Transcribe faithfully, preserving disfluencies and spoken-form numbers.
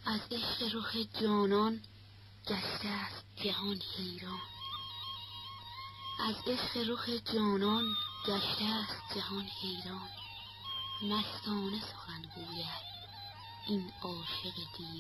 از عشق رخ جانان گشته است جهان حیران. از عشق رخ جانان گشته است جهان حیران. مستانه سخن گوید این عاشق دیوانه.